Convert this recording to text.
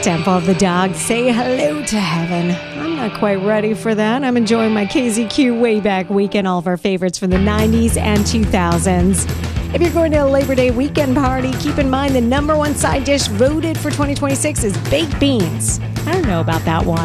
Temple of the Dog, Say Hello to Heaven. I'm not quite ready for that. I'm enjoying my KZQ way back weekend, all of our favorites from the 90s and 2000s. If you're going to a Labor Day weekend party, keep in mind the number one side dish voted for 2026 is baked beans. I don't know about that one.